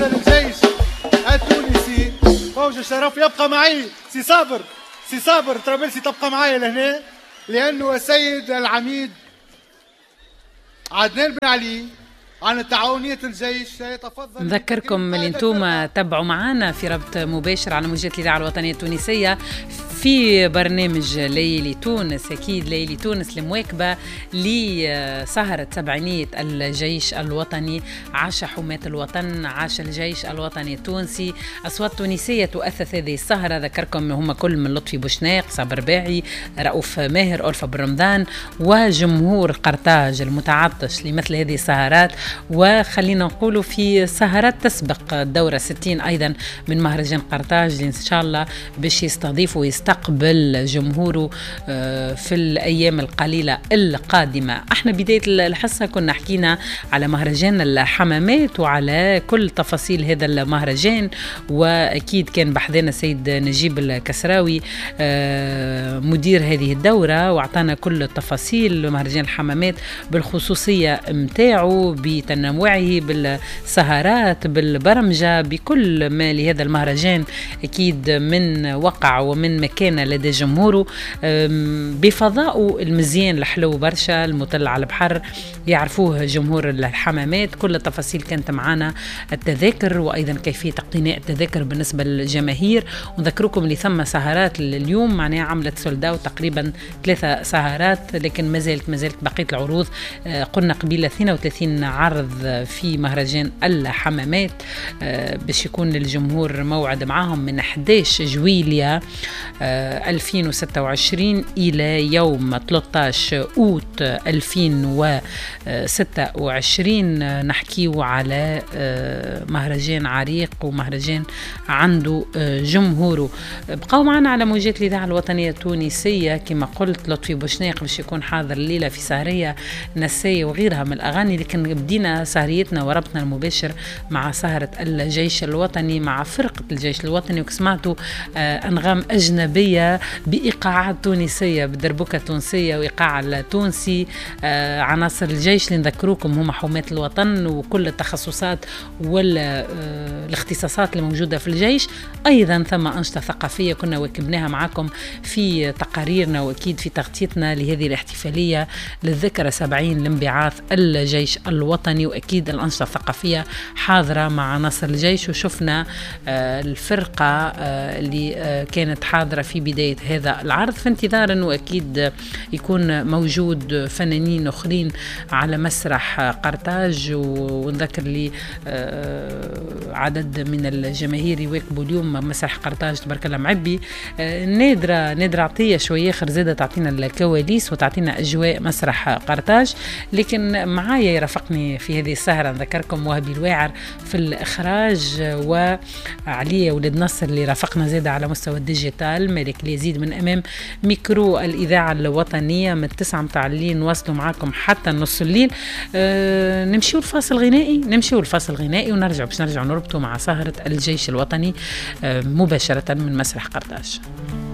تفضل الجيش التونسي فوج الشرف يبقى معي. سي صابر طرابلسي تبقى معي لهنا، لأنه السيد العميد عدنان بن علي عن تعاونية الجيش سيتفضل. نذكركم اللي انتم تابعوا معنا في ربط مباشر على موجات الإذاعة الوطنية التونسية في برنامج ليلي تونس. أكيد ليلي تونس المواكبة لسهرة سبعينية الجيش الوطني. عاش حماة الوطن، عاش الجيش الوطني التونسي. أصوات تونسية تؤثث هذه السهرة. ذكركم هم كل من لطفي بوشناق، صابر باعي، رؤوف ماهر، ألفا برمضان، وجمهور قرطاج المتعطش لمثل هذه السهرات. وخلينا نقولوا في سهرات تسبق الدورة 60 أيضا من مهرجان قرطاج اللي إن شاء الله باش يستضيف ويستقبل جمهوره في الأيام القليلة القادمة. احنا بداية الحصة كنا حكينا على مهرجان الحمامات وعلى كل تفاصيل هذا المهرجان، وأكيد كان بحذنا سيد نجيب الكسراوي مدير هذه الدورة، واعطانا كل التفاصيل مهرجان الحمامات بالخصوصية متاعه، بتنوعه، بالسهرات، بالبرمجة، بكل ما لهذا المهرجان أكيد من وقع ومن مكانة لدى جمهوره، بفضاء المزيان الحلو برشا المطل على البحر يعرفوه جمهور الحمامات. كل التفاصيل كانت معنا، التذاكر وأيضا كيفية اقتناء التذاكر بالنسبة للجماهير. ونذكركم اللي ثم سهرات اليوم معناها عملت سولداو تقريبا 3 سهرات، لكن ما زالت بقية العروض. قلنا قبيل 32 عرض في مهرجان الحمامات باش يكون للجمهور موعد معهم من 11 جويلية 2026 إلى يوم 13 أوت 2026. نحكيو على مهرجان عريق ومهرجان عنده جمهوره. بقاو معنا على موجات الإذاعة الوطنية التونسية كما قلت لطفي بوشناق باش يكون حاضر الليلة في سهرية نسية وغيرها من الأغاني، لكن بدينا سهريتنا وربطنا المباشر مع سهرة الجيش الوطني مع فرقة الجيش الوطني، وسمعتوا أنغام أجنبية بإيقاعات تونسية بالدربكة التونسية وإيقاع التونسي. عناصر الجيش اللي نذكروكم هم حماة الوطن وكل التخصصات والاختصاصات الموجودة في الجيش. أيضا ثم أنشطة ثقافية كنا واكبناها معكم في تقاريرنا وأكيد في تغطيتنا لهذه الاحتفالية للذكرى 70 لانبعاث الجيش الوطني، وأكيد الأنشطة الثقافية حاضرة مع عناصر الجيش. وشفنا الفرقة اللي كانت حاضرة في بداية هذا العرض، في انتظار أنه أكيد يكون موجود فنانين أخرين على مسرح قرطاج. ونذكر لي عدد من الجماهير يواكبوا اليوم مسرح قرطاج تبارك الله معبي. نادرة عطية شوية خرزادة تعطينا الكواليس وتعطينا أجواء مسرح قرطاج. لكن معايا يرافقني في هذه السهرة نذكركم وهبي الواعر في الإخراج، وعليا ولد نصر اللي رافقنا زادة على مستوى الديجيتال، مالك اليزيد من أمام ميكرو الإذاعة الوطنية من 9 متاع الليل نواصلوا معاكم حتى نص الليل. نمشيو الفاصل الغنائي ونرجع باش نرجع نربطوا مع سهرة الجيش الوطني مباشرة من مسرح قرطاج.